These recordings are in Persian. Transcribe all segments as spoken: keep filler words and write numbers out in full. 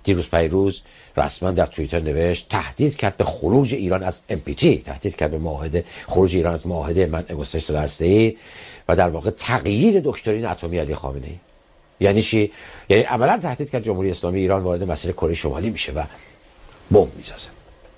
دیروز پیروز رسما در توییتر نوشت تهدید کرد به خروج ایران از ام پی تی، تهدید کرد به معاهده خروج ایران از معاهده منع گسترش سلاح هسته‌ای و در واقع تغییر دکترین اتمی علی خامنه‌ای. یعنی چی؟ یعنی عملا تهدید کرد جمهوری اسلامی ایران وارد مسیر کره شمالی میشه و بمب میسازه.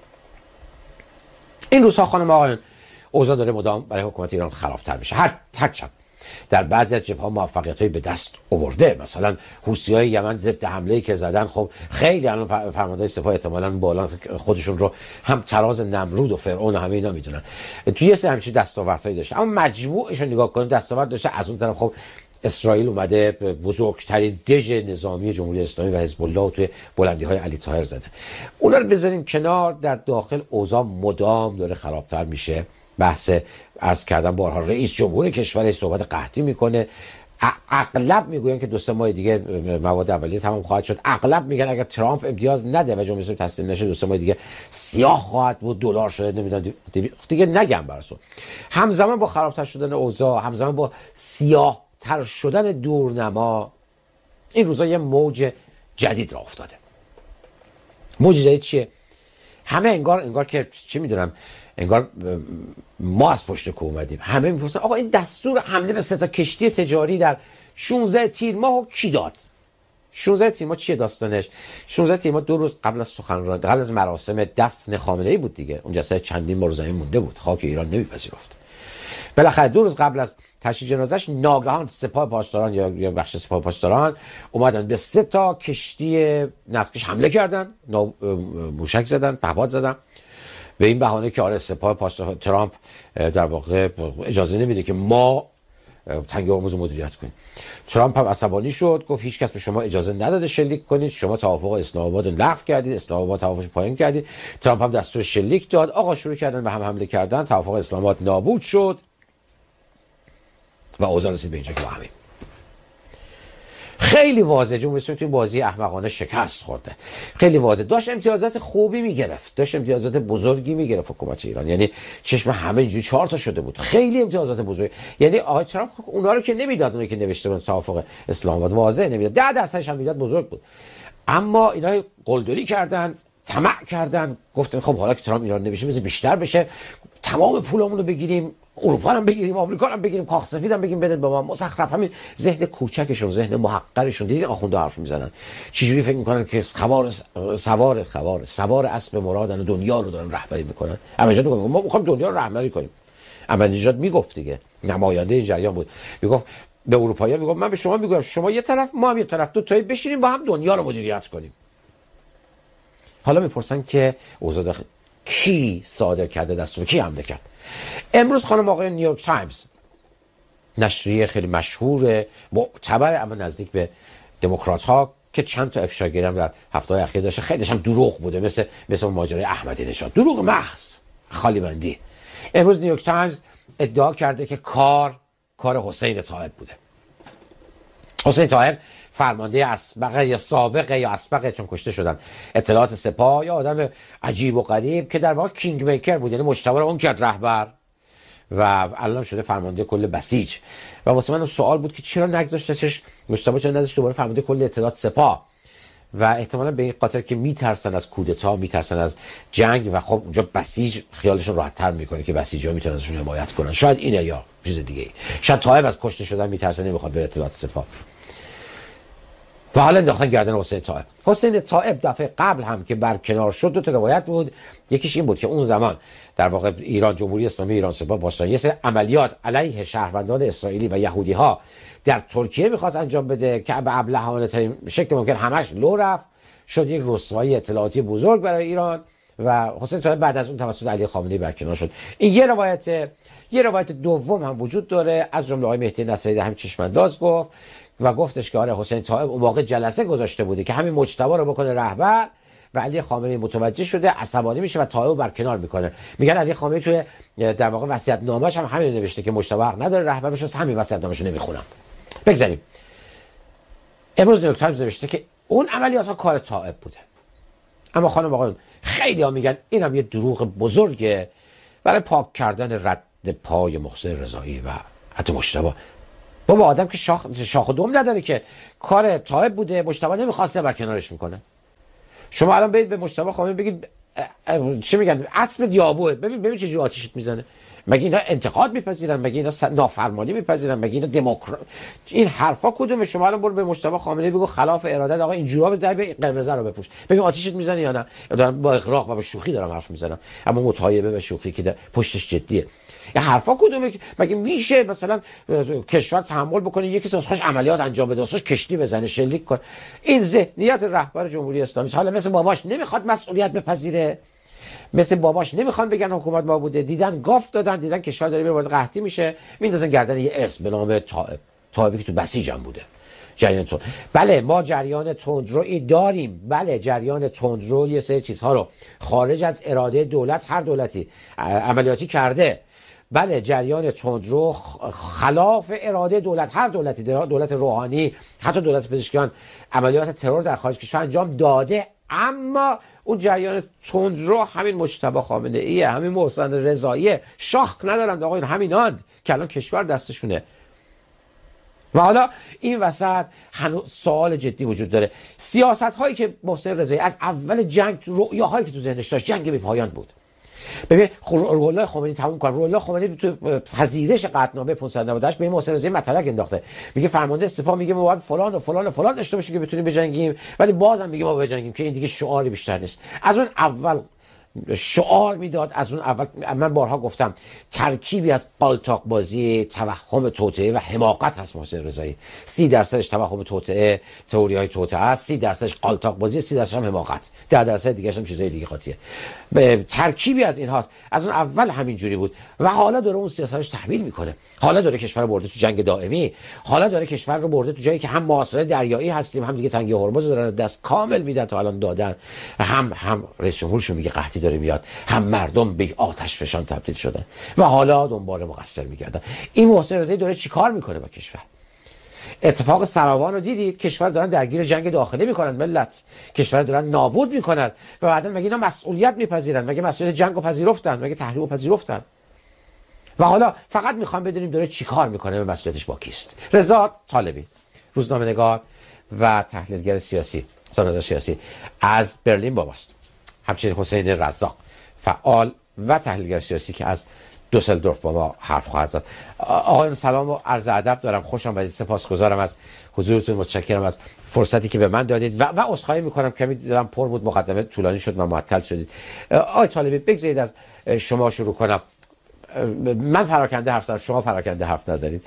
این روزها خانم آقایان اوضاع داره مدام برای حکومت ایران خرابتر میشه. هر هرچند در بعضی از جبهه‌ها موفقیت‌های به دست آورده، مثلا حوثی‌های یمن ضد حمله‌ای که زدن، خب خیلی الان فرماندهای سپاه احتمالاً بالا خودشون رو هم تراز نمرود و فرعون و همه اینا میدونن. توی یه سری همچین دستاوردهایی داشته، اما مجموعش رو نگاه کنید دستاورد داشته. از اون طرف خب اسرائیل اومده بزرگترین دژ نظامی جمهوری اسلامی و حزب الله رو توی بلندی‌های علی طاهر زده. اونا رو بذاریم کنار، در داخل اوضاع مدام داره خرابتر میشه. بحث عرض کردم بارها رئیس جمهور کشور صحبت قحطی میکنه. اغلب میگوین که دو سه ماه دیگه مواد اولیه تمام خواهد شد. اغلب میگن اگر ترامپ امتیاز نده و جمهوری اسلامی تسلیم نشه دو سه ماه دیگه سیاه خواهد بود، دلار شده نمیدونم دیگه نگم براتون. همزمان با خرابتر شدن اوضاع، همزمان با سیاه تر شدن دورنما، این روزا یه موج جدید را افتاده. موج جدید چیه؟ همه انگار انگار که چی میدونم انگار ما از پشت کو اومدیم. همه میپرسن آقا این دستور حمله به سه تا کشتی تجاری در شانزده تیر ماه کی داد؟ شانزده تیر ماه چیه داستانش؟ شانزده تیر ماه دو روز قبل از سخنرانی، قبل از مراسم دفن خامنه‌ای بود دیگه. اون جسد چندین بار زمین مونده بود، خاک ایران نمیپذیرفت. بالاخره دو روز قبل از تشییع جنازش ناگهان سپاه پاسداران یا یا بخش سپاه پاسداران اومدن به سه تا کشتی نفتکش حمله کردن، موشک زدن، پهپاد زدن، به این بهانه که آره سپاه پاسداران ترامپ در واقع اجازه نمیده که ما تنگه هرمز رو مدیریت کنیم. ترامپ هم عصبانی شد، گفت هیچ کس به شما اجازه نداده شلیک کنید، شما توافق اسلام آباد رو لغو کردید، اسلام آباد توافقش پایین کردید. ترامپ هم دستور شلیک داد، آقا شروع کردن به هم حمله کردن، توافق اسلام آباد نابود شد و اوضاع رسید به اینجا که با همین. خیلی واضحه جمهوری اسلامی توی بازی احمقانه شکست خورده. خیلی واضحه داشت امتیازات خوبی میگرفت، داشت امتیازات بزرگی میگرفت حکومت ایران. یعنی چشم همه اینجوری چهار تا شده بود، خیلی امتیازات بزرگ. یعنی آقای ترامپ اونا رو که نمیداد، اونایی که نوشته بود توافق اسلام آباد واضح نمیداد، ده درصدش هم میداد بزرگ بود. اما اینا قلدری کردن، طمع کردن، گفتن خب حالا که ترامپ اینا رو نوشته بذار بیشتر بشه، تمام پولمون رو بگیریم، اروپا هم بگیریم، آمریکا هم بگیریم، کاخ سفید هم بگیم بدید به ما. مزخرف. همین ذهن کوچکشون، ذهن محقرشون. دیدید آخونده حرف میزنن چجوری فکر میکنن که سوار سوار سوار سوار اسب مرادن و دنیا رو دارن رهبری میکنن. احمدی نژاد ما میخوایم دنیا رو رهبری کنیم. احمدی نژاد میگفت دیگه، نماینده این جریان بود، میگفت به اروپایی‌ها میگفت من به شما میگم شما یه طرف ما هم یه طرف، دو تایی بشینیم با هم دنیا رو مدیریت کنیم. حالا میپرسن که اوضاع کی صادر کرده دستور، کی حمله کرد؟ امروز خانم آقای نیویورک تایمز، نشریه خیلی مشهور معتبر اما نزدیک به دموکرات ها که چند تا افشاگری هم در هفته‌های اخیر داشته، خیلیش هم دروغ بوده، مثل مثل ماجرای احمدی نژاد، دروغ محض، خالی بندی. امروز نیویورک تایمز ادعا کرده که کار کار حسین طایب بوده. حسین طایب فرمانده اسبق یا سابقه یا اسبقه، چون کشته شدن، اطلاعات سپاه، یا آدم عجیب و غریب که در واقع کینگ میکر بود، یعنی مجتبی رو اون کرد رهبر و الان شده فرمانده کل بسیج. و واسه من سوال بود که چرا نگذاشتش مجتبی، چرا نذاشت دوباره فرمانده کل اطلاعات سپاه؟ و احتمالاً به این خاطر که میترسن از کودتا، میترسن از جنگ و خب اونجا بسیج خیالشون راحت‌تر میکنه که بسیجا میتونن ازشون حمایت کنن. شاید اینه یا چیز دیگه ای. شاید طایب از کشته شدن میترسه، نمیخواد به اطلاعات سپاه. و حالا انداختن گردن حسین طایب. حسین طایب دفعه قبل هم که برکنار شد دو تا روایت بود. یکیش این بود که اون زمان در واقع ایران، جمهوری اسلامی ایران سپاه پاسداران، یه سری عملیات علیه شهروندان اسرائیلی و یهودی ها در ترکیه میخواست انجام بده که به ابلهانه ترین شکل ممکن همش لو رفت، شد یک رسوایی اطلاعاتی بزرگ برای ایران و حسین طایب بعد از اون توسط علی خامنه‌ای برکنار شد. این یه روایت. یه روایت دوم هم وجود داره، از جمله آقای مهدی نصیری هم چشمانداز گفت و گفتش که آره حسین طایب اون موقع جلسه گذاشته بوده که همین مجتبی رو بکنه رهبر و علی خامنه‌ای متوجه شده، عصبانی میشه و طایب برکنار میکنه. میگن علی خامنه‌ای توی در واقع وصیت‌نامه‌اش هم همین نوشته که مجتبی حق نداره رهبر بشه، همین وصیت‌نامه‌شو نمیخونم. بگذاریم. امروز نیویورک تایمز نوشته که اون عملیات ها کار طایب بوده. اما خانم آقایون خیلی ها میگن اینم یه دروغ بزرگه برای پاک کردن رد پای محسن رضایی و حتی مجتبی. بابا آدم که شاخ شاخ و دم نداره که کار طایب بوده، مجتبی نمیخواسته برکنارش میکنه. شما الان برید به مجتبی خامنه‌ای بگید چه میگن اسب دیابوه، ببین ببین چه جوری آتیشت میزنه. مگه اینا انتقاد میپذیرن؟ مگه اینا نافرمانی میپذیرن؟ مگه اینا دموکرات؟ این حرفا کدومه؟ شما الان برو به مجتبی خامنه‌ای بگو خلاف ارادت آقا اینجوری در قرمز رو بپوش، ببین آتیشت میزنه یا نه. دارم با اغراق و با شوخی دارم حرف میزنم، اما متعایبه به شوخی که پشتش جدیه. این حرفا کدومه؟ مگه میشه مثلا کشور تحمل بکنه یکی از خوش عملیات انجام بده، خوش کشتی بزنه، شلیک کنه؟ این ذهنیت رهبر جمهوری اسلامی. حالا مثل باباش نمیخواد مسئولیت بپذیره، مثل باباش نمیخوان بگن حکومت ما بوده، دیدن گاف دادن، دیدن کشور داره میره وارد قحطی میشه، میندازن گردن یه اسم به نام طائب، طائبی که تو بسیج هم بوده. جریان تند، بله ما جریان تندرویی داریم، بله جریان تندرو یه سری چیزها رو خارج از اراده دولت، هر دولتی عملیاتی کرده. بله جریان تندرو خلاف اراده دولت، هر دولتی، دولت روحانی، حتی دولت پزشکیان، عملیات ترور در خارج کشور انجام داده. اما اون جریان تندرو همین مجتبی خامنه‌ای، همین محسن رضایی، شاخ ندارند آقا، این همیناند که الان کشور دستشونه. و حالا این وسط هنوز سوال جدی وجود داره. سیاست هایی که محسن رضایی از اول جنگ، رؤیاهایی که تو ذهنش داشت، جنگ بی پایان بود. ببین روح الله خمینی تموم کنه، روح الله خمینی تو پذیرش قطعنامه پانصد و نود و هشت به این محسن رضایی مطلق انداخته، میگه فرمانده سپاه میگه ما باید فلان و فلان و فلان داشته باشیم که بتونیم بجنگیم، ولی بازم میگه ما بجنگیم، که این دیگه شعاری بیشتر نیست. از اون اول شعار میداد، از اون اول من بارها گفتم ترکیبی از قالتاق بازی، توهم توطئه و حماقت هست محسن رضایی. سی درصدش توهم توطئه، تئوری های توطئه است، سی درصدش قالتاق بازی، سی درصدش هم حماقت، ده درصد دیگه هم چیزای دیگه قاطیه. ترکیبی از این هاست. از اون اول همین جوری بود و حالا داره اون سیاستش تحویل میکنه. حالا داره کشور رو برده تو جنگ دائمی، حالا داره کشور رو برده تو جایی که هم محاصره دریایی هستیم، هم دیگه تنگه هرمز دارن دست کامل میدن تا الان دادن، هم هم رئیس جمهورشون میگه قحطی داره میاد، هم مردم به آتش فشان تبدیل شدن و حالا دنبال مقصر میگردن. این محسن رضایی داره چیکار میکنه با کشور؟ اتفاق سراوان رو دیدید، کشور دارن درگیر جنگ داخلی میکنن، ملت کشور دارن نابود میکنن و بعدن مگه اینا مسئولیت میپذیرن؟ مگه مسئولیت جنگ رو پذیرفتن؟ مگه تحریم رو پذیرفتن؟ و حالا فقط میخوام بدونیم داره چیکار میکنه، به مسئولیتش با کیست؟ رضا طالبی، روزنامه‌نگار و تحلیلگر سیاسی، سازمان سیاسی از برلین با ماست. همچنین حسین رزاق، فعال و تحلیلگر سیاسی که از دوسلدورف با ما حرف خواهد زد. آقایان سلام و عرض ادب دارم، خوش آمدید، سپاسگزارم از حضورتون، متشکرم از فرصتی که به من دادید و و عذرخواهی میکنم کمی دیدم پر بود، مقدمه طولانی شد و معطل شدید. آقای طالبی بگذارید از شما شروع کنم. من پراکنده حرف زدم، شما پراکنده حرف نزنید.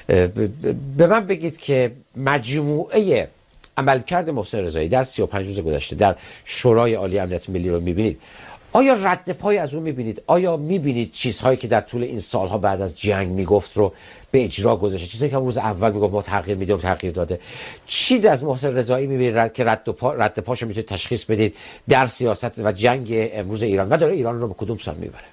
به من بگید که مجموعه عملکرد محسن رضایی در سی و پنج روز گذشته در شورای عالی امنیت ملی رو میبینید، آیا رد پای از اون میبینید؟ آیا میبینید چیزهایی که در طول این سالها بعد از جنگ میگفت رو به اجرا گذاشته؟ چیزهایی که روز اول میگفت ما تغییر میدیم تغییر داده؟ چی از محسن رضایی میبینید که رد پا رد پاشو میتونید تشخیص بدید در سیاست و جنگ امروز ایران و داره ایران رو به کدوم سمت میبره؟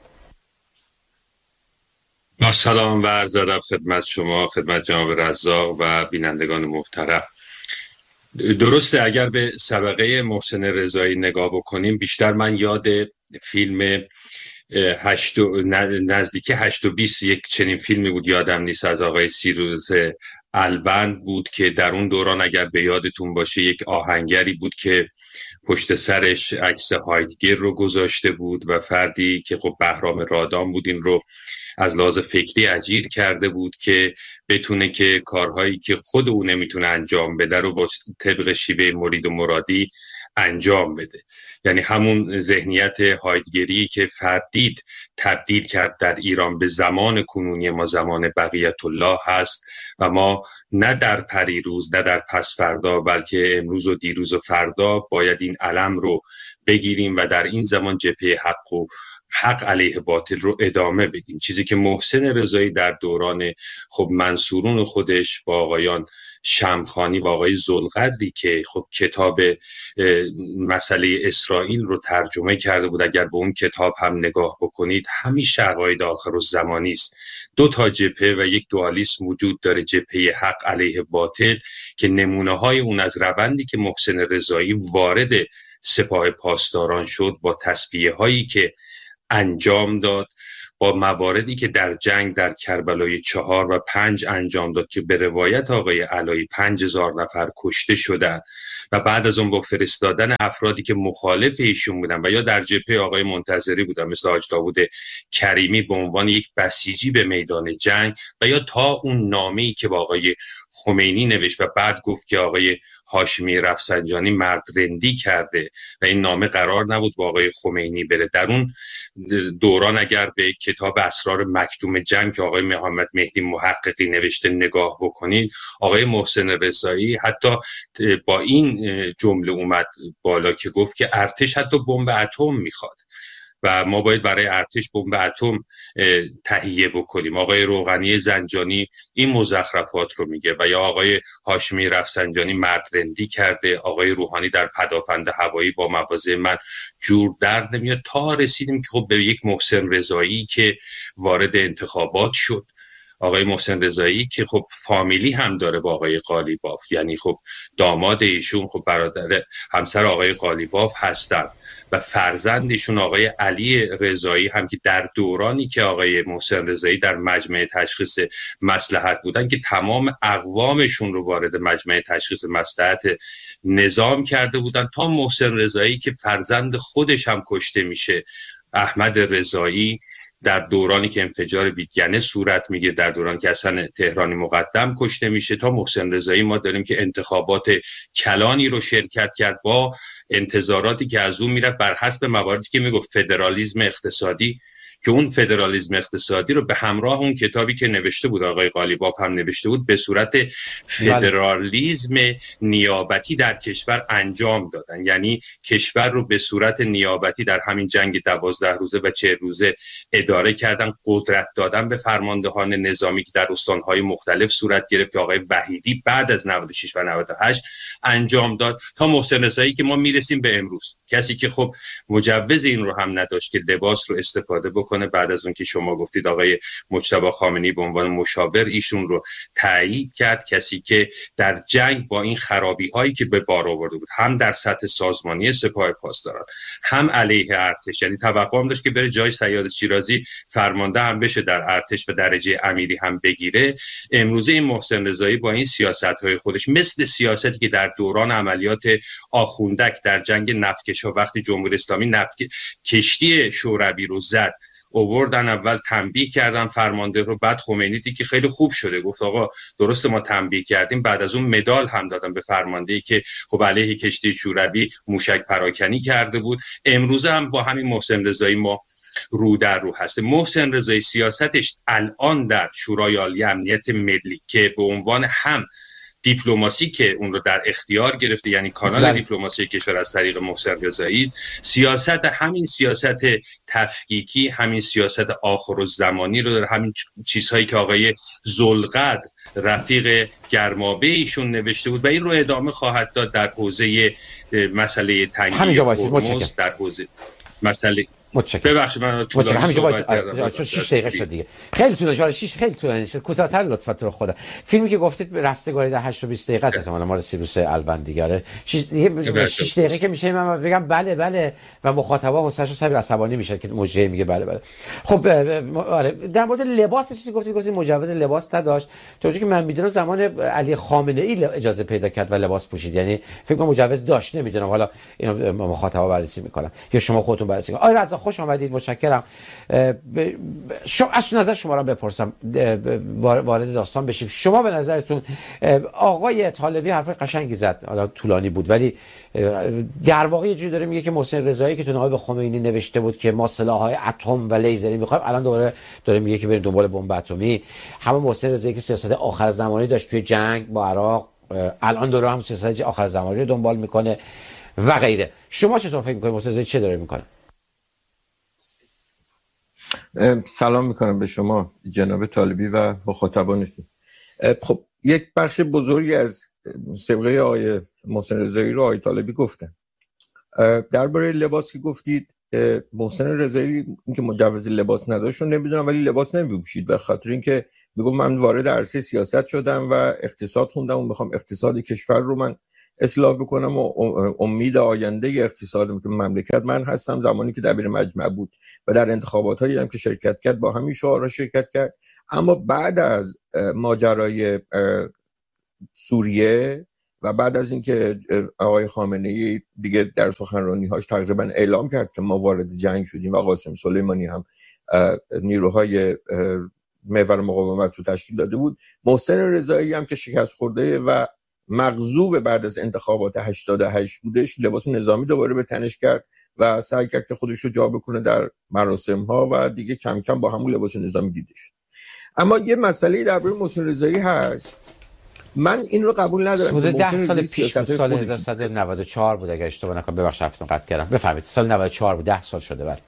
با سلام و عرض ادب خدمت شما، خدمت جناب رزاق و بینندگان محترم. درسته اگر به سابقه محسن رضایی نگاه بکنیم، بیشتر من یاد فیلم هشت و نزدیک هشت و بیست یک چنین فیلمی بود، یادم نیست، از آقای سیروس الوند بود که در اون دوران اگر به یادتون باشه یک آهنگری بود که پشت سرش عکس هایدگر رو گذاشته بود و فردی که خب بهرام رادان بود این رو از لحاظ فکری اجیر کرده بود که بتونه که کارهایی که خود او نمیتونه انجام بده رو با طبق شیوه مرید و مرادی انجام بده. یعنی همون ذهنیت هایدگری که فردید تبدیل کرد در ایران به زمان کنونی ما، زمان بقیت الله هست و ما نه در پریروز نه در پس فردا بلکه امروز و دیروز و فردا باید این علم رو بگیریم و در این زمان جبهه حق و حق علیه باطل رو ادامه بدیم. چیزی که محسن رضایی در دوران خب منصورون خودش با آقایان شمخانی و آقای ذوالقدری که خب کتاب مسئله اسرائیل رو ترجمه کرده بود، اگر به اون کتاب هم نگاه بکنید همیشه عقاید آخرالزمانی است. دو تا جبهه و یک دوالیسم وجود داره، جبهه حق علیه باطل که نمونه های اون از روندی که محسن رضایی وارد سپاه پاسداران شد با تسبیح هایی که انجام داد، با مواردی که در جنگ در کربلای چهار و پنج انجام داد که به روایت آقای علایی پنج هزار نفر کشته شدن و بعد از اون با فرستادن افرادی که مخالف ایشون بودن و یا در جبهه آقای منتظری بودن مثل حاج داوود کریمی به عنوان یک بسیجی به میدان جنگ و یا تا اون نامه‌ای که با آقای خمینی نوشت و بعد گفت که آقای هاشمی رفسنجانی مردرندی کرده و این نامه قرار نبود با آقای خمینی بره. در اون دوران اگر به کتاب اسرار مکتوم جنگ که آقای محمد مهدی محققی نوشته نگاه بکنید، آقای محسن رضایی حتی با این جمله اومد بالا که گفت که ارتش حتی بمب اتم میخواد و ما باید برای ارتش بمب اتم تهیه بکنیم. آقای روغنی زنجانی این مزخرفات رو میگه و یا آقای هاشمی رفسنجانی مردرندی کرده، آقای روحانی در پدافند هوایی با مواضع من جور در نمیاد، تا رسیدیم که خب به یک محسن رضایی که وارد انتخابات شد. آقای محسن رضایی که خب فامیلی هم داره با آقای قالیباف، یعنی خب داماد ایشون خب برادر همسر آقای قالیباف هستن و فرزندشون آقای علی رضایی هم که در دورانی که آقای محسن رضایی در مجمع تشخیص مصلحت بودن که تمام اقوامشون رو وارد مجمع تشخیص مصلحت نظام کرده بودن، تا محسن رضایی که فرزند خودش هم کشته میشه، احمد رضایی، در دورانی که انفجار بیتگنه صورت میگه، در دورانی که حسن تهرانی مقدم کشته میشه، تا محسن رضایی ما داریم که انتخابات کلانی رو شرکت کرد با انتظاراتی که از اون میرفت بر حسب مواردی که میگفت فدرالیسم اقتصادی، که اون فدرالیسم اقتصادی رو به همراه اون کتابی که نوشته بود آقای قالیباف هم نوشته بود به صورت فدرالیسم نیابتی در کشور انجام دادن، یعنی کشور رو به صورت نیابتی در همین جنگ دوازده روزه و چهل روزه اداره کردن، قدرت دادن به فرماندهان نظامی که در استانهای مختلف صورت گرفت که آقای وحیدی بعد از نود و شش و نود و هشت انجام داد، تا محسن رضایی که ما میرسیم به امروز، کسی که خب مجوز این رو هم نداشت که لباس رو استفاده بکنه بعد از اون که شما گفتید آقای مجتبی خامنه‌ای به عنوان مشاور ایشون رو تایید کرد، کسی که در جنگ با این خرابی هایی که به بار آورده بود هم در سطح سازمانی سپاه پاسداران هم علیه ارتش، یعنی توقع هم داشت که بره جای صیاد شیرازی فرمانده هم بشه در ارتش و درجه امیری هم بگیره. امروزه این محسن رضایی با این سیاست‌های خودش مثل سیاستی که در دوران عملیات آخوندک در جنگ نفتکشا وقتی جمهوری اسلامی نفت کشتی شوروی رو زد آوردن، اول تنبیه کردن فرمانده رو، بعد خمینی دید که خیلی خوب شده، گفت آقا درست ما تنبیه کردیم، بعد از اون مدال هم دادن به فرماندهی که خب علیه کشتی شوروی موشک پراکنی کرده بود. امروزه هم با همین محسن رضایی ما رو در رو هست. محسن رضایی سیاستش الان در شورای عالی امنیت ملی که به عنوان هم دیپلماسی که اون رو در اختیار گرفته، یعنی کانال بله. دیپلماسی کشور از طریق محسن رضایی، سیاست همین سیاست تفکیکی، همین سیاست آخرالزمانی رو داره، همین چیزهایی که آقای ذوالقدر رفیق گرمابه ایشون نوشته بود و این رو ادامه خواهد داد در حوزه مسئله تنگی هرمز، در حوزه مسئله متشکرم. ببخشید من متشکرم. همینجا وایس چون شش دقیقه شد دیگه. خیلی طولانی شد. شش خیلی طولانی شد. کوتاه‌تر لطفا تو خدا. فیلمی که گفتید رستگاری در هشت و بیست دقیقه است، احتمالاً مال سیروس الوند دیگه. شش دیگه شش دقیقه که میشه من بگم بله بله و مخاطبا حسش و صبر عصبانی میشه که مجری میگه بله بله. خب آره در مورد لباس چیزی گفتید، گفتید مجوز لباس نداشت. تا که من میدونم زمان علی خامنه ای اجازه پیدا کرد و لباس پوشید، یعنی فکر کنم مجوز داشت، نمیدونم، حالا اینو مخاطبا بررسی میکنن یا شما خودتون بررسی کنید. آره خوش آمدید، متشکرم. شما از نظر شما را بپرسم، وارد داستان بشیم. شما به نظرتون آقای طالبی حرف قشنگی زد، حالا طولانی بود ولی در واقع یه جوری داره میگه که محسن رضایی که تو نامه به خمینی نوشته بود که ما سلاح‌های اتم و لیزری می‌خوایم، الان دوباره داره میگه که بریم دنبال بمب اتمی. همون محسن رضایی که سیاست آخر زمانی داشت توی جنگ با عراق، الان داره هم سیاست آخر زمانی رو دنبال میکنه و غیره. شما چطور فکر می‌کنید محسن رضایی چه داره میکنه؟ سلام میکنم به شما جناب طالبی و مخاطبانتون. خب یک بخش بزرگی از سابقه آقای محسن رضایی رو آقای طالبی گفتن. درباره لباس که گفتید، محسن رضایی اینکه مجوز لباس نداشت رو نمیدونم ولی لباس نمیپوشید، به خاطر اینکه میگم من وارد عرصه سیاست شدم و اقتصاد خوندم و میخوام اقتصاد کشور رو من اصلاح بکنم و امید آینده اقتصاد مملکت من هستم. زمانی که دبیر مجمع بود و در انتخابات هایی هم که شرکت کرد با همین شعارها شرکت کرد. اما بعد از ماجرای سوریه و بعد از اینکه آقای خامنه‌ای دیگه در سخنرانی‌هاش تقریبا اعلام کرد که ما وارد جنگ شدیم و قاسم سلیمانی هم نیروهای محور مقاومت رو تشکیل داده بود، محسن رضایی هم که شکست خورده و مغضوب بعد از انتخابات هشتاد و هشت بودش، لباس نظامی دوباره به تنش کرد و سعی کرد که خودش رو جا بکنه در مراسم‌ها و دیگه کم کم با همون لباس نظامی دیده شد. اما یه مسئله درباره محسن رضایی هست، من این رو قبول ندارم که ده سال پیش بود، سال هزار و سیصد و نود و چهار بود اگه اشتباه نکنم، ببخشید حرفتون قطع کردم، بفهمید سال نود و چهار بود، ده سال شده. بعد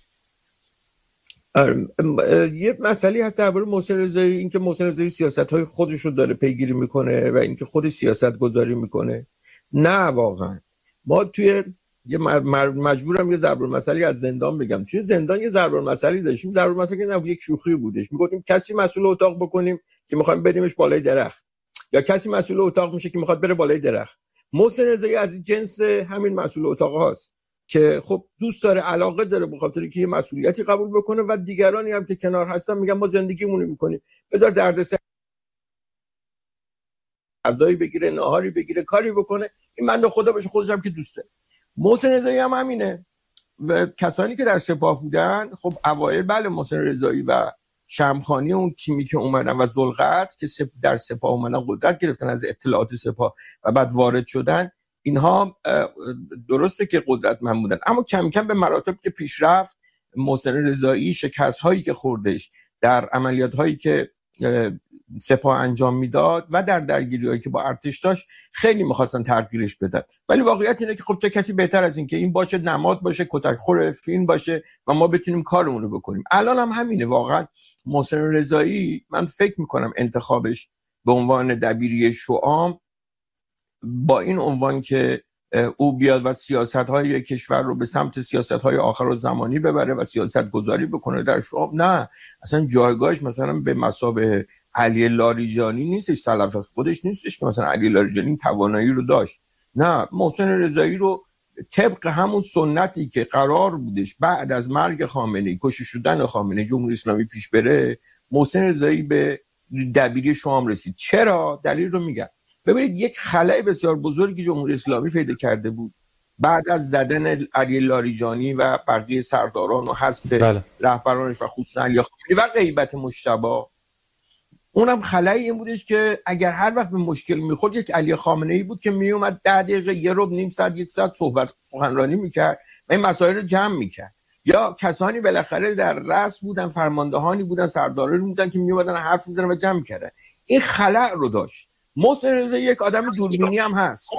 یه مسئله هست درباره محسن رضایی، اینکه محسن رضایی سیاست‌های خودش رو داره پیگیری میکنه و اینکه خود سیاست گذاری میکنه. نه واقعا ما توی یه مجبورم یه ضرب المثلی از زندان بگم. توی زندان یه ضرب المثلی داشتیم، ضرب المثلی نه یک شوخی بودش، میگفتیم کسی مسئول اتاق بکنیم که میخوایم بدیمش بالای درخت، یا کسی مسئول اتاق میشه که میخواد بره بالای درخت. محسن رضایی از جنس همین مسئول اتاق هاست که خب دوست داره، علاقه داره به خاطر اینکه یه مسئولیتی قبول بکنه و دیگرانی هم که کنار هستن میگن ما زندگیمون رو میکنیم، بذار دردسر غذایی بگیره، ناهاری بگیره، کاری بکنه، این بنده خدا بشه خودش هم که دوسته. محسن رضایی هم همینه و کسانی که در سپاه بودن، خب اوایل بله محسن رضایی و شمخانی اون تیمی که اومدن و ذوالقعد که در سپاه اومدن قدرت گرفتن از اطلاعات سپاه و بعد وارد شدن، اینها درسته که قدرتمند بودن، اما کم کم به مراتب که پیش رفت، محسن رضایی شکست هایی که خوردش در عملیات هایی که سپاه انجام میداد و در درگیری هایی که با ارتش داشت، خیلی میخواستن تغییرش بدن، ولی واقعیت اینه که خب چه کسی بهتر از این که این باشه نماد باشه، کتکخور فیلم باشه و ما بتونیم کارمون رو بکنیم. الان هم همینه واقعا. محسن رضایی من فکر میکنم انتخابش به عنوان دبیری شعام با این عنوان که او بیاد و سیاست‌های کشور رو به سمت سیاست‌های آخرالزمانی ببره و سیاست گذاری بکنه در شعب، نه اصلا جایگاهش مثلا به مثابه علی لاریجانی نیستش، سلف خودش نیستش که مثلا علی لاریجانی توانایی رو داشت. نه، محسن رضایی رو طبق همون سنتی که قرار بودش بعد از مرگ خامنه‌ای، کشته شدن خامنه‌ای، جمهوری اسلامی پیش بره، محسن رضایی به دبیری شام رسید. چرا؟ دلیل رو میگم. ببینید یک خلأ بسیار بزرگی جمهوری اسلامی پیدا کرده بود بعد از زدن علی لاریجانی و بقیه سرداران و حذف بله. رهبرانش و خصوصا علی خامنه‌ای و غیبت مجتبی. اونم خلأی این بودش که اگر هر وقت به مشکل میخورد یک علی خامنه‌ای بود که میومد ده دقیقه یه ربع نیم ساعت یک ساعت صحبت سخنرانی میکرد و این مسائل رو جمع میکرد. یا کسانی بالاخره در رأس بودن، فرماندهانی بودن، سردارانی بودن که میومدن حرف میزنن و جمع میکردن. این خلأ رو داشت. محسن رضایی یک آدم دوربینی هم هست،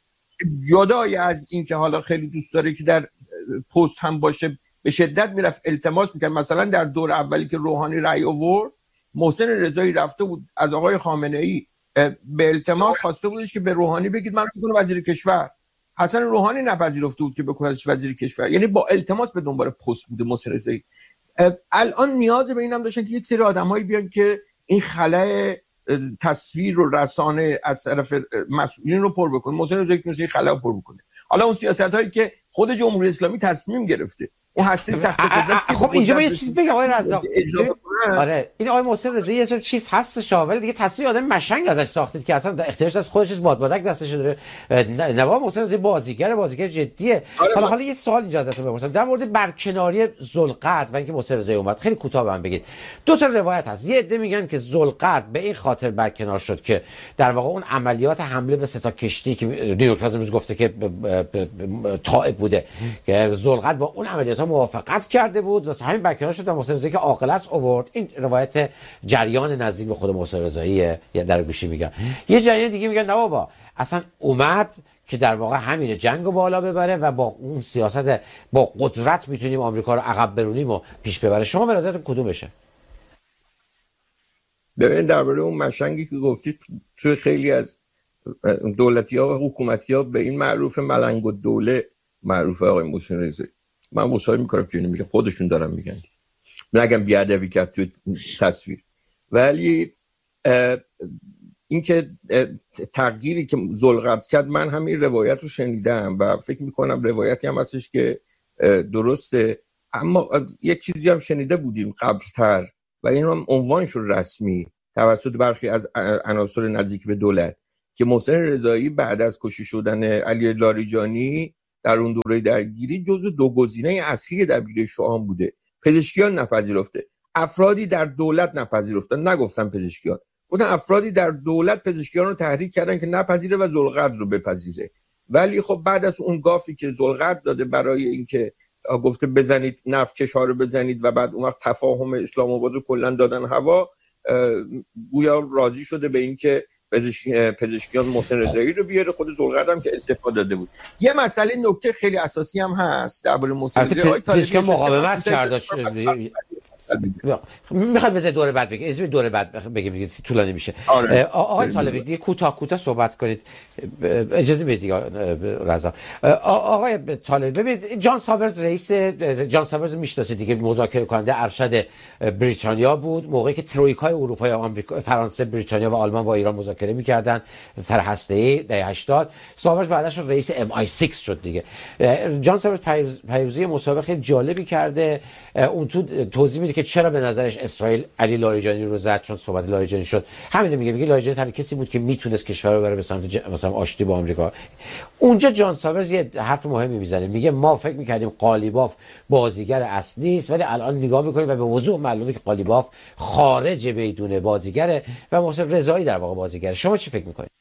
جدای از این که حالا خیلی دوست داره که در پست هم باشه، به شدت میرفت التماس میکرد. مثلا در دور اولی که روحانی رأی آورد، محسن رضایی رفته بود از آقای خامنه‌ای به التماس خواسته بودش که به روحانی بگید من بکنم وزیر کشور. حسن روحانی نپذیرفته بود که بکنه وزیر کشور، یعنی با التماس به دنبال پست بوده محسن رضایی. الان نیاز به اینم داشتن که یک سری آدمایی بیان که این خلأ تصویر و رسانه از طرف مسئولین رو پر بکنه. محسن رضایی که خلأ پر بکنه. حالا اون سیاستایی که خود جمهوری اسلامی تصمیم گرفته، اون هسته سخت قدرت که خب اینجا یه چیز بگم آقای رزاق. آره این آقای محسن رضایی یه سری چیز هستش، ولی دیگه تصویر آدم مشنگ ازش ساختید که اصلا اختیارش از خودش بادبادک دستش داره. نواب محسن رضایی بازیگر بازیگر جدیه. آره حالا حالا یه سوال اجازهتون بپرسم در مورد برکناری ذوالقعد و اینکه محسن رضایی اومد، خیلی کوتاه بهم بگید. دو تا روایت هست. یه عده میگن که ذوالقعد به این خاطر برکنار شد که در واقع اون عملیات حمله به سه تا کشتی که نیویورک تایمز امروز گفته که طائب بوده، که ذوالقعد با اون عملیات موافقت کرده بود و همین برکنار شد و محسن رضایی که عاقل است آورد. این روایت جریان نزدیک به خود محسن رضاییه، یا در گوشی میگن. یه جریان دیگه میگن نه بابا اصلا اومد که در واقع همین جنگو بالا ببره و با اون سیاست با قدرت میتونیم آمریکا رو عقب برونیم و پیش ببره. شما به نظرتون کدوم بشه؟ ببین درباره اون مشنگی که گفتید، توی خیلی از دولتی‌ها و حکومتی‌ها به این معروف ملنگ الدوله معروفه آقای محسن رضایی. من مصاحبه میکنم که اینو میگه، خودشون دارن میگن، نگم بیادبی کرد تو تصویر. ولی این که تغییری که ذوالقعد کرد، من همین روایت رو شنیدم و فکر میکنم روایتی هم هستش که درسته، اما یک چیزی هم شنیده بودیم قبلتر و این هم عنوان شد رسمی توسط برخی از عناصر نزدیک به دولت که محسن رضایی بعد از کشته شدن علی لاریجانی در اون دوره درگیری جزو دو گزینه اصلی درگیری شاهان بوده. پزشکیان نپذیرفته، افرادی در دولت نپذیرفتن، نگفتن پزشکیان، اون افرادی در دولت پزشکیان رو تحریک کردن که نپذیره و ذوالقرد رو بپذیره. ولی خب بعد از اون گافی که ذوالقرد داده برای اینکه گفته بزنید نفتکش ها رو بزنید و بعد اون وقت تفاهم اسلام آباد رو کلا دادن هوا، گویا راضی شده به اینکه پزشک... پزشکیان محسن رضایی رو بیاره، خود ذوالقرد هم که استعفا داده بود. یه مسئله نکته خیلی اساسی هم هست درباره محسن رضایی. پزشکیان مقاومت کرده. میخوام بذار دوره بعد بگم، اسم دوره بعد بگم دیگه طولانی میشه. آره. آقای طالبی دیگه کوتاه کوتاه صحبت کنید، اجازه بدید رضا. آقای طالبی ببینید، جان ساورز رئیس، جان ساورز میشناسید دیگه، مذاکره کننده ارشد بریتانیا بود موقعی که ترویکای اروپا، آمریکا، فرانسه، بریتانیا و آلمان با ایران مذاکره میکردن سر هسته‌ای دهه هشتاد. ساورز بعدش رئیس ام آی شش شد دیگه. جان ساورز پیروزی مسابقه خیلی جالبی کرده، اون تو توضیح میده که چرا به نظرش اسرائیل علی لاریجانی رو زد، چون صحبت لاریجانی شد. همین میگه، میگه لاریجانی تنها کسی بود که میتونست کشور رو بره به سمت ج... مثلا آشتی با آمریکا. اونجا جان ساورز یه حرف مهمی میزنه، میگه ما فکر میکردیم قالیباف بازیگر اصلی است، ولی الان نگاه میکنیم و به وضوح معلومه که قالیباف خارج بدون بازیگره و محسن رضایی در واقع بازیگره. شما چی فکر میکنید؟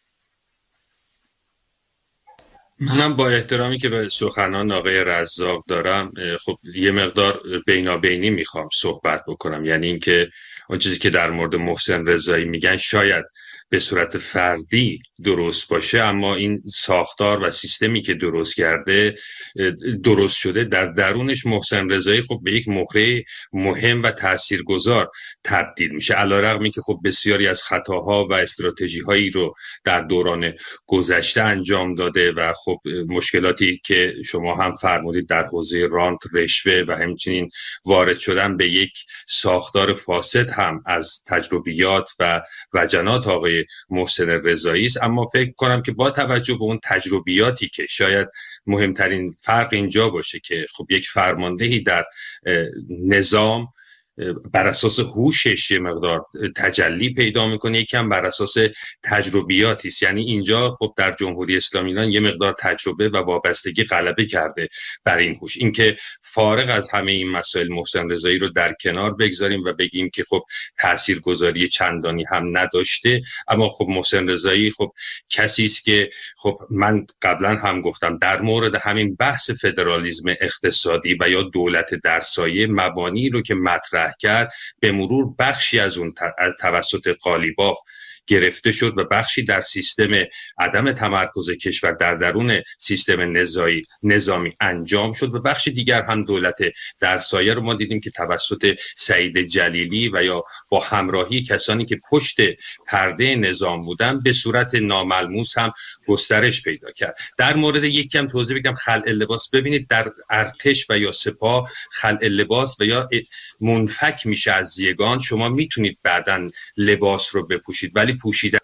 منم با احترامی که به سخنان آقای رزاق دارم، خب یه مقدار بینابینی میخوام صحبت بکنم. یعنی اینکه اون چیزی که در مورد محسن رضایی میگن شاید به صورت فردی درست باشه، اما این ساختار و سیستمی که درست کرده، درست شده در درونش محسن رضایی خب به یک مهره مهم و تاثیرگذار تبدیل میشه، علیرغمی که خب بسیاری از خطاها و استراتژی‌هایی رو در دوران گذشته انجام داده و خب مشکلاتی که شما هم فرمودید در حوزه رانت، رشوه و همچنین وارد شدن به یک ساختار فاسد هم از تجربیات و وجنات آقای محسن رضایی است. اما فکر کنم که با توجه به اون تجربیاتی که شاید مهمترین فرق اینجا باشه که خب یک فرماندهی در نظام بر اساس هوشش یه مقدار تجلی پیدا میکنه، یکم بر اساس تجربیاتی است. یعنی اینجا خب در جمهوری اسلامی ایران یه مقدار تجربه و وابستگی غلبه کرده بر این هوش. اینکه فارغ از همه این مسائل محسن رضایی رو در کنار بگذاریم و بگیم که خب تاثیرگذاری چندانی هم نداشته، اما خب محسن رضایی خب کسی است که خب من قبلا هم گفتم در مورد همین بحث فدرالیسم اقتصادی و یا دولت در سایه، مبانی رو که مطرح کرد به مرور بخشی از اون توسط قالیباف گرفته شد و بخشی در سیستم عدم تمرکز کشور در درون سیستم نظامی نظامی انجام شد و بخشی دیگر هم دولت در سایه رو ما دیدیم که توسط سعید جلیلی و یا با همراهی کسانی که پشت پرده نظام بودن به صورت ناملموس هم گسترش پیدا کرد. در مورد یکی هم توضیح بگم، خلع لباس، ببینید در ارتش و یا سپاه خلع لباس و یا منفک میشه از یگان، شما میتونید بعداً لباس رو بپوشید ولی پوشیدن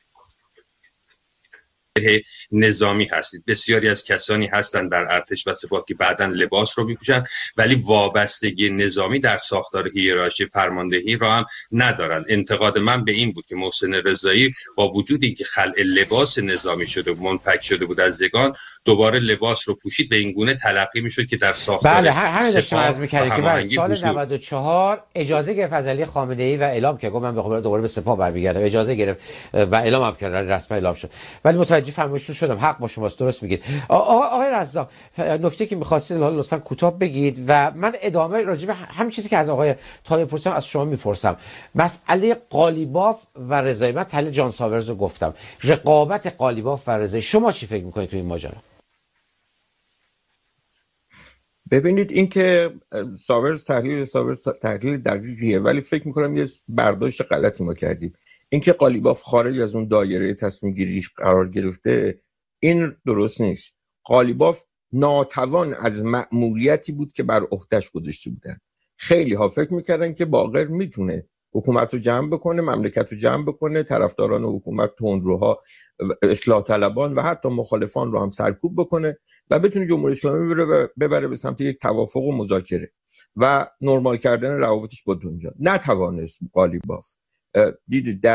نظامی هستید. بسیاری از کسانی هستن در ارتش و سپاه که بعداً لباس رو میپوشن ولی وابستگی نظامی در ساختار هیرارشی فرماندهی را هم ندارن. انتقاد من به این بود که محسن رضایی با وجود اینکه خلع لباس نظامی شده و منفک شده بود از یگان، دوباره لباس رو پوشید به این گونه تلقی میشد که در ساختار بله همین داشتم عرض می‌کردم که بعد سال نود و چهار اجازه گرفت از علی خامنه‌ای و اعلام کرد گفت من به دوباره به سپاه برمیگردم، اجازه گرفت و اعلام هم کرد، رسما اعلام شد. ولی متوجه فرمایشتون شدم، حق با شماست، درست میگید. آقای رزاق نکته که می‌خواستید لطفاً کوتاه بگید و من ادامه راجع به همین چیزی که از آقای طالب پرسیدم از شما میپرسم. مسئله قالیباف و رضایی، من تحلیل جان ساورز رو گفتم، رقابت قالیباف و رضایی، شما چی فکر می‌کنید تو این ماجرا؟ ببینید این که ساورز تحلیل ساورز تحلیل دقیقیه، ولی فکر میکنم یه برداشت غلطی ما کردیم. این که قالیباف خارج از اون دایره تصمیم گیریش قرار گرفته این درست نیست. قالیباف ناتوان از مأموریتی بود که بر عهده‌اش گذاشته بودن. خیلی ها فکر میکردن که باقر میتونه حکومت رو جمع بکنه، مملکت رو جمع بکنه، طرفداران حکومت، تندروها، اصلاح طلبان و حتی مخالفان رو هم سرکوب بکنه و بتونه جمهوری اسلامی ببره, ببره به سمت یک توافق و مذاکره و نرمال کردن روابطش با دنیا. نتوانست قالیباف. دیدید در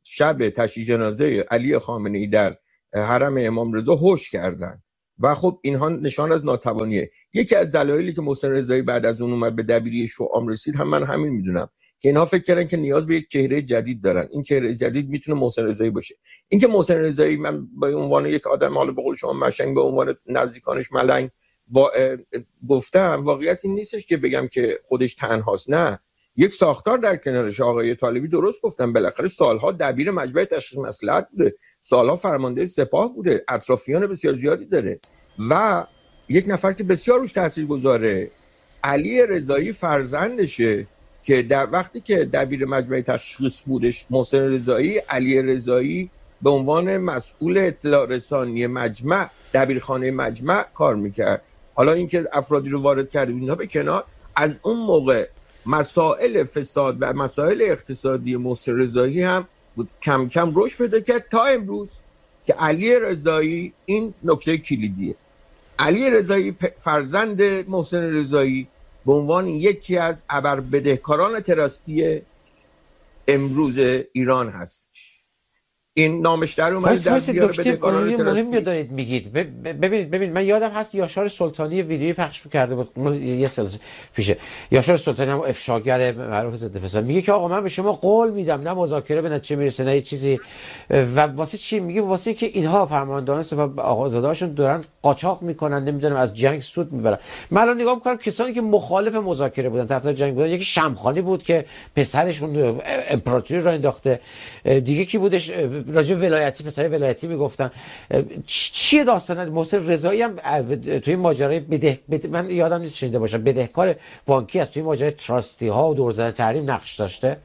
شب تشییع جنازه علی خامنه‌ای در حرم امام رضا هوش کردن و خب اینها نشان از ناتوانیه. یکی از دلایلی که محسن رضایی بعد از اون اومد به دبیری شوام رسید هم من همین میدونم که اینها فکر کردن که نیاز به یک چهره جدید دارن. این چهره جدید میتونه محسن رضایی باشه. اینکه محسن رضایی من به عنوان یک آدم، حالا به قول شما مشنگ، به عنوان نزدیکانش ملنگ وا... گفتم، واقعیت این نیستش که بگم که خودش تنهاست. نه، یک ساختار در کنارش. آقای طالبی درست گفتن، بالاخره سالها دبیر مجمع تشخیص مصلحت بوده، سالها فرمانده سپاه بوده، اطرافیان بسیار زیادی داره و یک نفر که بسیار روش تاثیرگذاره علی رضایی فرزندشه که در وقتی که دبیر مجمع تشخیص بودش محسن رضایی، علی رضایی به عنوان مسئول اطلاع رسانی مجمع، دبیرخانه مجمع کار میکرد. حالا اینکه افرادی رو وارد کرده اینها به کنار، از اون موقع مسائل فساد و مسائل اقتصادی محسن رضایی هم کم کم رشد پیدا کرد تا امروز که علی رضایی، این نکته کلیدیه، علی رضایی فرزند محسن رضایی به عنوان یکی از ابربدهکاران تراستی امروز ایران هست. این نامش در اومده در دیار بدهکاران تراستی. دارید میگید ببینید ببینید من یادم هست یاشار سلطانی ویدیویی پخش کرده بود یه سال پیشه. یاشار سلطانی هم افشاگر معروف ضد فساد میگه که آقا من به شما قول میدم نه مذاکره به نتیجه میرسه نه چیزی. و واسه چی میگه؟ واسه که اینها فرماندهان سپاه آقازاده‌هاشون دارن قاچاق میکنن، نمیدونم از جنگ سود میبرن. من الان نگاه میکنم کسانی که مخالف مذاکره بودن، طرفدار جنگ بودن، یکی شمخانی بود که پسرشون امپراتوری را انداخته، دیگه کی بودش راجع ولایتی، پسر ولایتی میگفتن. چیه داستان محسن رضایی هم توی ماجرای بده, بده من یادم نیست شنیده باشم بدهکار بانکی است، توی ماجرای تراستی ها و دورزده تحریم نقش داشته.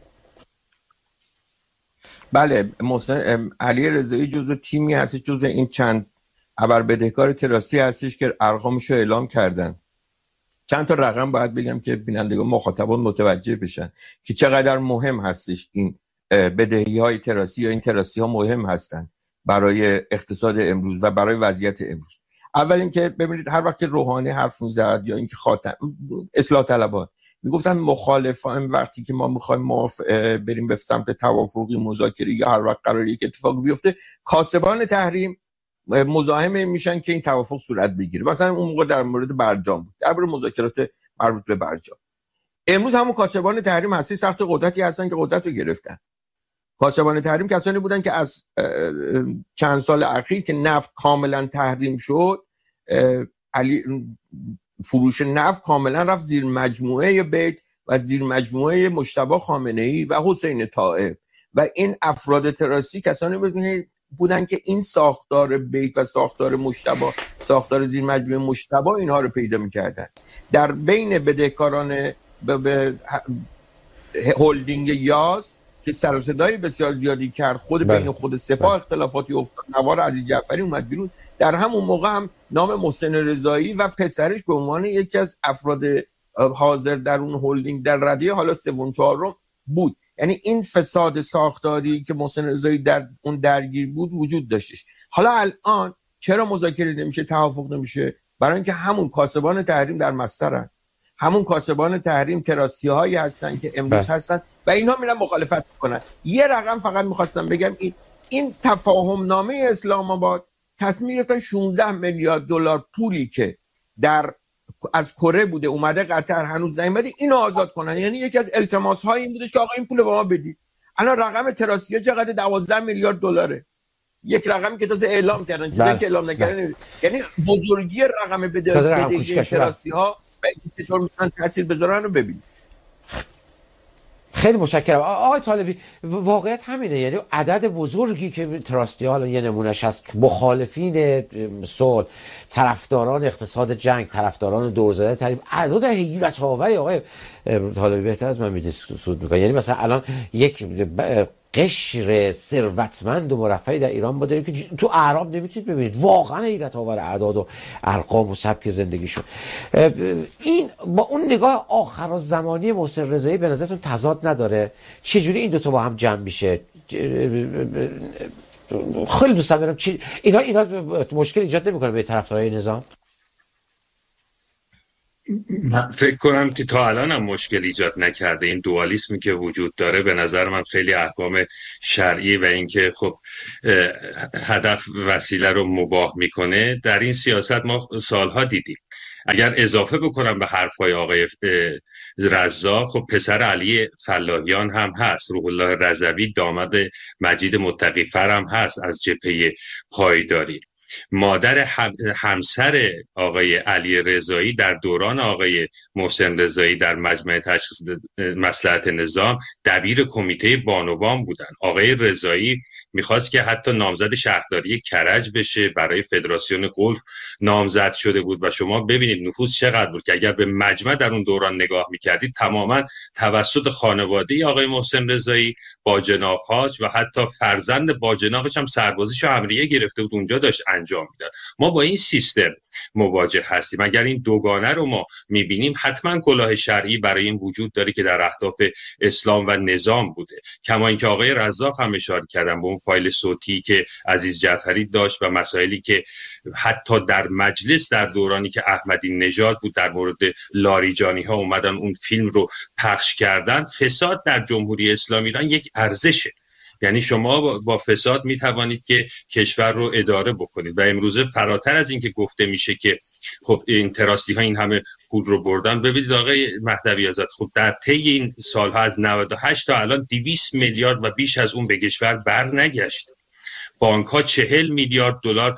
بله، محسن علی رضایی جزو تیمی هست، جزو این چند ابر بدهکار تراستی هستش که ارقامش رو اعلام کردن. چند تا رقم باید بگم که بینندگان مخاطبان متوجه بشن که چقدر مهم هستش این بدهی های تراسی یا این تراسی ها مهم هستن برای اقتصاد امروز و برای وضعیت امروز. اول اینکه ببینید هر وقت که روحانی حرف میزد یا اینکه خاتم اصلاح طلبان میگفتن مخالفان وقتی که ما میخوایم موافق بریم به سمت توافقی مذاکره یا هر وقت قراره یک اتفاق بیفته، کاسبان تحریم مزاحم میشن که این توافق صورت بگیره. مثلا اون موقع در مورد برجام بود، در مورد مذاکرات مربوط به برجام. امروز همون کاسبان تحریم هستی سخت قدرتی هستن که قدرت رو گرفتن. کاسبان تحریم کسانی بودن که از چند سال اخیر که نفت کاملا تحریم شد، علی فروش نفت کاملا رفت زیر مجموعه بیت و زیر مجموعه مجتبی خامنه‌ای و حسین طائب و این افراد تراسی کسانی بودن که این ساختار بیت و ساختار مجتبی، ساختار زیر مجموعه مجتبی اینها رو پیدا می‌کردن. در بین بدهکاران به, به هولدینگ یاس که سر و صدای بسیار زیادی کرد، خود بله. بین خود سپاه بله. اختلافاتی افتاد، نوار عزیز جعفری اومد بیرون. در همون موقع هم نام محسن رضایی و پسرش به عنوان یکی از افراد حاضر در اون هولدینگ در ردیه حالا سوم چهارم بود. یعنی این فساد ساختاری که محسن رضایی در اون درگیر بود وجود داشتش. حالا الان چرا مذاکره نمیشه، توافق نمیشه؟ برای اینکه همون کاسبان تحریم در مسترن، همون کاسبان تحریم تراسی هایی هستن که امروز بله. هستن و اینها میرن مخالفت میکنن. یه رقم فقط میخواستم بگم، این این تفاهم نامه اسلام آباد تصمیم گرفتن شانزده میلیارد دلار پولی که در از کره بوده اومده قطر هنوز نیومده اینو آزاد کنن. یعنی یکی از التماس های این بودش که آقا این پول به ما بدید. الان رقم تراسی ها چقدر؟ دوازده میلیارد دلاره. یک رقمی که تازه اعلام کردن، چیزی که اعلام نکردن. یعنی بزرگی رقم بدهی تراسی ها و اینکه چطور میتونن تاثیر بذارن رو ببینید. خیلی متشکرم آقای طالبی. واقعیت همینه، یعنی عدد بزرگی که تراستی ها یه نمونهش هست، مخالفین صلح، طرفداران اقتصاد جنگ، طرفداران دورزده تحریم، عدد حیرت آوری آقای طالبی بهتر از من میدونید سود میکنه. یعنی مثلا الان یک قشر ثروتمند و مرفهی در ایران ما داریم که تو اعراب نمیتونید ببینید. واقعا حیرت آور اعداد و ارقام و سبک زندگیشون. این با اون نگاه آخرالزمانی محسن رضایی به نظرتون تضاد نداره؟ چجوری این دوتا با هم جمع میشه؟ خیلی دوست دارم چی اینا اینا مشکل ایجاد نمیکنه به طرفدارای نظام؟ من فکر کنم که تا الان هم مشکل ایجاد نکرده. این دوالیسمی که وجود داره به نظر من خیلی احکام شرعی و اینکه خب هدف وسیله رو مباح میکنه در این سیاست ما سالها دیدیم. اگر اضافه بکنم به حرفای آقای رزاق، خب پسر علی فلاحیان هم هست، روح الله رضوی داماد مجید متقی‌فر هم هست از جبهه پایداری. مادر همسر آقای علی رضایی در دوران آقای محسن رضایی در مجمع تشخیص مصلحت نظام دبیر کمیته بانوان بودن. آقای رضایی میخواست که حتی نامزد شهرداری کرج بشه، برای فدراسیون گلف نامزد شده بود و شما ببینید نفوذ چقدر بود که اگر به مجمع در اون دوران نگاه میکردید تماما توسط خانواده آقای محسن رضایی، باجناق‌هاش و حتی فرزند باجناقش هم سربازیشو امریه گرفته بود اونجا داشت انجام میداد. ما با این سیستم مواجه هستیم. اگر این دوگانه رو ما میبینیم حتما کلاه شرعی برای این وجود داره که در اهداف اسلام و نظام بوده. کما اینکه آقای رزاق هم اشاره کردن به اون فایل صوتی که عزیز جعفری داشت و مسائلی که حتی در مجلس در دورانی که احمدی نژاد بود در مورد لاریجانی ها اومدن اون فیلم رو پخش کردن. فساد در جمهوری اسلامی ایران یک ارزشه، یعنی شما با فساد می توانید که کشور رو اداره بکنید و امروزه فراتر از این که گفته میشه که خب این تراستی ها این همه پول رو بردن، ببینید آقای مهدوی آزاد خب در طی این سالها از نود و هشت تا الان دویست میلیارد و بیش از اون به کشور بر نگشت. بانک ها چهل میلیارد دلار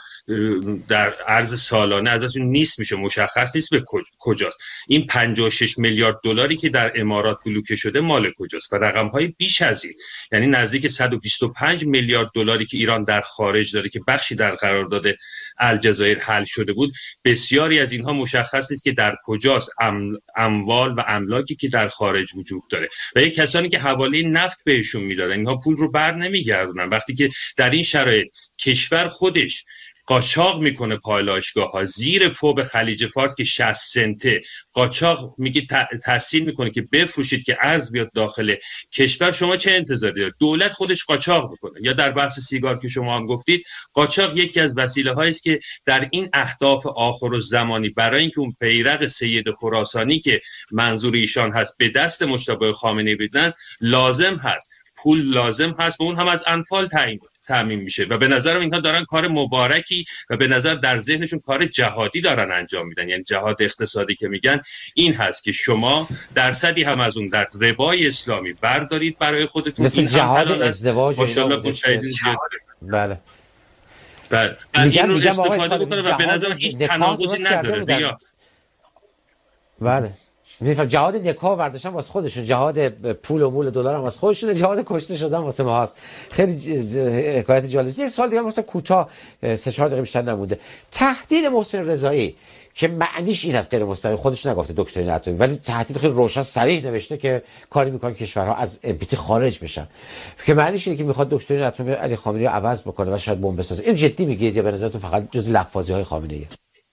در عرض سالانه ازشون نیست میشه، مشخص نیست به کجاست. این پنجاه و شش میلیارد دلاری که در امارات بلوکه شده مال کجاست و رقم های بیش از این، یعنی نزدیک صد و بیست و پنج میلیارد دلاری که ایران در خارج داره که بخشی در قرارداد الجزایر حل شده بود، بسیاری از اینها مشخص نیست که در کجاست. ام، اموال و املاکی که در خارج وجود داره و یک کسانی که حواله نفت بهشون میدادن اینها پول رو بر نمیگردونن. وقتی که در این شرایط کشور خودش قاچاق میکنه پالایشگاه ها زیر فوق خلیج فارس که شصت سنته، قاچاق میگه تحصیل میکنه که بفروشید که ارز بیاد داخل کشور، شما چه انتظاری دارید؟ دولت خودش قاچاق میکنه. یا در بحث سیگار که شما هم گفتید، قاچاق یکی از وسیله هایی است که در این اهداف آخر الزمانی برای اینکه اون پیرق سید خراسانی که منظور ایشان هست به دست مجتبی خامنه‌ای بدن لازم هست، پول لازم هست و اون هم از انفال تعیین تامین میشه و به نظرم اینها دارن کار مبارکی و به نظر در ذهنشون کار جهادی دارن انجام میدن. یعنی جهاد اقتصادی که میگن این هست که شما درصدی هم از اون در ربای اسلامی بردارید برای خودتون، مثل جهاد ازدواج ماشاءالله بله بله این رو استفاده بکنه و به نظر هیچ تناقضی نداره بیا بله میفهم. جهاد نکاح برداشتن واسه خودشون، جهاد پول و مول دلار هم واسه خودشون، جهاد کشته شدن واسه ما هست. خیلی حکایت جالبی. یه سوال دیگه مثلا کوتاه سه چهار دقیقه بیشتر نمونده. تهدید محسن رضایی که معنیش این است غیر مستقیم، خودش نگفته دکترین اتمی، ولی تهدید خیلی روشن صریح نوشته که کاری میکنه کشورها از ام پی تی خارج بشن، که معنیش اینه که میخواد دکترین اتمی علی خامنه‌ای رو عوض بکنه و شاید بمب بسازه. این جدی میگید یا به نظرتون فقط جز لفاظی های خامنه‌ای؟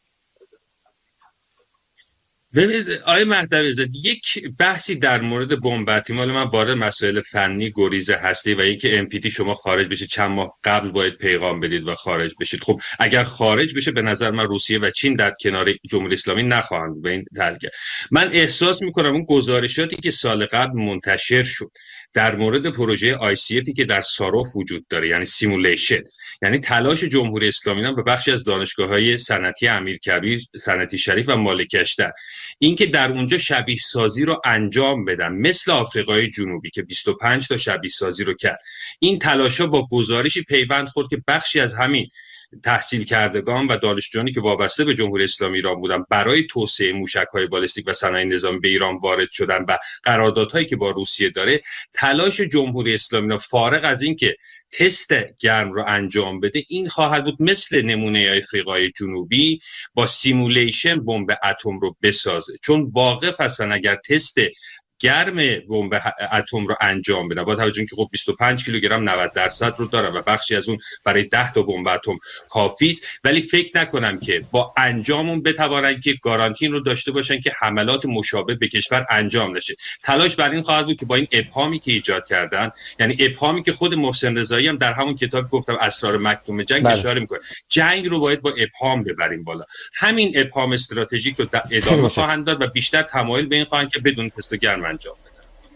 ببینید آقای مهدوی زاده، یک بحثی در مورد بمب اتمی، مال من وارد مسائل فنی گریز هستی و اینکه ام پی تی شما خارج بشه چند ماه قبل باید پیغام بدید و خارج بشید. خب اگر خارج بشه به نظر من روسیه و چین در کنار جمهوری اسلامی نخواهند به این تلگه. من احساس میکنم اون گزارشاتی که سال قبل منتشر شد در مورد پروژه آی سی افی که در ساروف وجود داره، یعنی سیمولیشن، یعنی تلاش جمهوری اسلامی هم به بخشی از دانشگاه‌های صنعتی امیرکبیر، صنعتی شریف و مالکشتر، اینکه در اونجا شبیه سازی رو انجام بدن مثل آفریقای جنوبی که بیست و پنج تا شبیه سازی رو کرد. این تلاش‌ها با گزارشی پیوند خورد که بخشی از همین تحصیل کردگان و دانشجویانی که وابسته به جمهوری اسلامی ایران بودن برای توسعه موشک‌های بالستیک و صنایع نظامی به ایران وارد شدن و قراردادهایی که با روسیه داره، تلاش جمهوری اسلامی فارغ از این که تست گرم رو انجام بده این خواهد بود مثل نمونه آفریقای جنوبی با سیمولیشن بمب اتم رو بسازه، چون واقف هستن اگر تست گرم بمب اتم رو انجام بدن، با توجه اینکه خب بیست و پنج کیلوگرم نود درصد رو دارن و بخشی از اون برای ده تا بمب اتم کافی است، ولی فکر نکنم که با انجامون بتوانن که گارانتی رو داشته باشن که حملات مشابه به کشور انجام نشه. تلاش بر این خواهد بود که با این ابهامی که ایجاد کردن، یعنی ابهامی که خود محسن رضایی هم در همون کتاب گفتم اسرار مکتوم جنگ بله. اشاره میکنه، جنگ رو باید با ابهام ببریم بالا. همین ابهام استراتژیک رو ادامه خواهند داد و بیشتر تمایل به این خواهند که بدون تست گرم انجام بدن.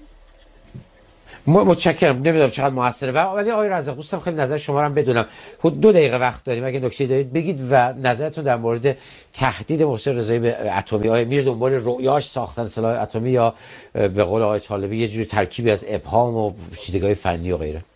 متشکرم. نمیدونم چقدر موثره، ولی آقای رزاق دوستم خیلی نظر شما رو هم بدونم. خود دو دقیقه وقت داریم، اگه نکته دارید بگید و نظرتون در مورد تهدید محسن رضایی به اتمی. آیا میره دنبال رؤیاش ساختن سلاح اتمی یا به قول آقای طالبی یه جوری ترکیبی از ابهام و چیزهای فنی و غیره؟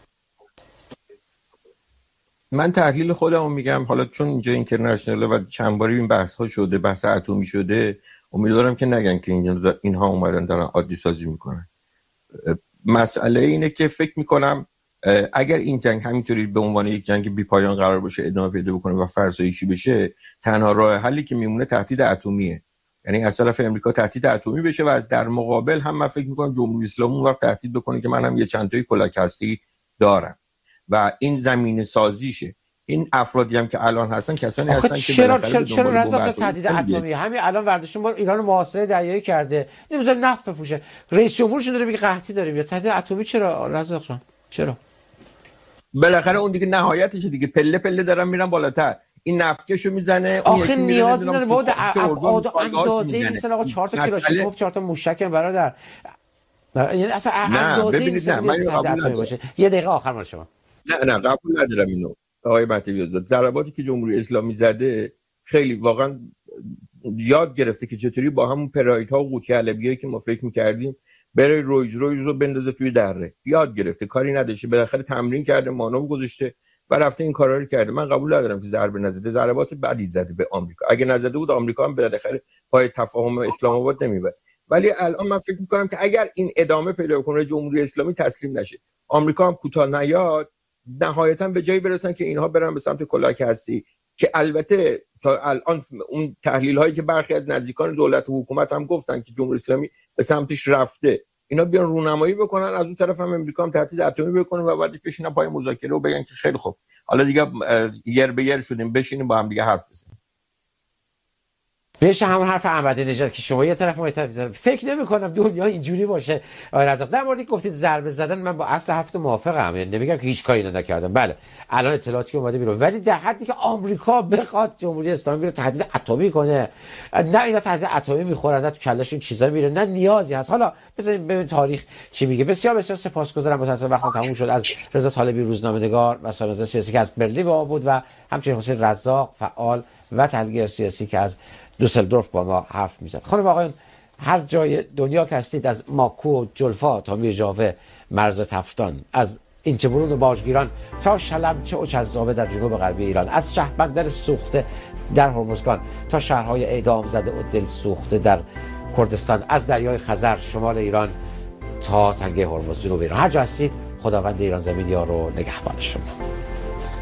من تحلیل خودمو میگم، حالا چون اینجا اینترنشنال و چند باری این بحث ها شده، بحث اتمی شده، امیدوارم که نگن که اینها اومدن دارن عادی سازی میکنن. مسئله اینه که فکر میکنم اگر این جنگ همینطوری به عنوان یک جنگ بی پایان قرار باشه ادامه پیدا بکنه و فرسایشی بشه، تنها راه حلی که میمونه تهدید اتمیه. یعنی از طرف امریکا تهدید اتمی بشه و از در مقابل هم من فکر میکنم جمهوری اسلامی اون وقت تهدید بکنه که من هم یه چند تایی کلاک هستی دارم و این زمینه سازیشه. این افرادی هم که الان هستن کسانی هستن که چرا چرا چرا رضا تهدید اتمی همین الان ورزشون با ایران محاصره دریایی کرده، نمیذاره نفت بپوشه، رئیس جمهورش داره میگه قحطی داریم، یا تهدید اتمی چرا رضا جان؟ چرا؟ بالاخره اون دیگه نهایتش دیگه پله پله دارن میرن بالاتر، این نفکشو میزنه، اون یکی نیازی نداره بود اندازه‌ای نیستن. آقا چهار تا کلاشینکوف چهار تا موشک برادر، یعنی اصلا اندازه‌ای نیست اتمی باشه. یه دقیقه آخر مال شما. نه نه قبول ندارم اینو آقای مهدوی آزاد. ضرباتی که جمهوری اسلامی زده خیلی واقعا یاد گرفته که چطوری با همون پرایدها و قوطی حلبیایی که ما فکر می‌کردیم بره رویز رویز رو بندازه توی دره، یاد گرفته، کاری نداشته، بالاخره تمرین کرده، مانو گذاشته و رفته این کارا رو کرده. من قبول ندارم که ضربه نزده، ضربات بعدی زده به آمریکا. اگه نزده بود آمریکا هم بالاخره پای تفاهم اسلام آباد نمیبرد. ولی الان من فکر می‌کنم که اگر این ادامه پیدا کنه، جمهوری اسلامی تسلیم نشه، آمریکا هم کوتاه نیاد، نهایتاً به جایی برسن که اینها برن به سمت کلاک هستی، که البته تا الان اون تحلیل هایی که برخی از نزدیکان دولت و حکومت هم گفتن که جمهوری اسلامی به سمتش رفته، اینا بیان رونمایی بکنن، از اون طرف هم امریکا هم تهدید اتمی بکنه و بعدش بشینن پای مذاکره و بگن که خیلی خوب حالا دیگه یر به یر شدیم، بشینیم با هم دیگه حرف بزنیم. بشه همون حرف احمدی نژاد که شما یه طرف ما یه طرف زدن. فکر نمی‌کنم دنیا اینجوری باشه. آقای رزاق در مورد گفتید ضربه زدن، من با اصل حرفت موافقم، یعنی نمیگم که هیچ کاری نکردم، بله الان اطلاعاتی که اومده بیرون، ولی در حدی که آمریکا بخواد جمهوری اسلامی رو تهدید اتمی کنه، نه اینا تهدید اتمی میخورن، نه تو کلهش این چیزا میره، نه نیازی هست. حالا بذارید ببین تاریخ چی میگه. بسیار بسیار سپاسگزارم، متأسفانه وقت تموم شد. از رضا طالبی روزنامه‌نگار و سرنوشت سیاسی که از برلین با ما بود و همچنین حسین رزاق فعال و تحلیلگر سیاسی که از دوسلدورف با ما حرف میزد. خانم آقایان، هر جای دنیا که هستید، از ماکو و جلفا تا میرجاوه مرز تفتان، از اینچه‌برون و باجگیران تا شلمچه و چذابه در جنوب غربی ایران، از شهربندر سوخته در هرمزگان تا شهرهای اعدام زده و دل سوخته در کردستان، از دریای خزر شمال ایران تا تنگه هرمز جنوب ایران، هر جا هستید خداوند ایران زمین یار و نگهبان شما.